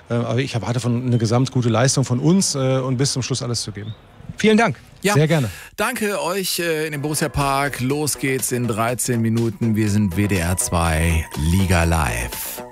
Aber ich erwarte eine gesamt gute Leistung von uns und bis zum Schluss alles zu geben. Vielen Dank. Ja, sehr gerne. Danke euch in dem Borussia Park. Los geht's in 13 Minuten. Wir sind WDR 2 Liga Live.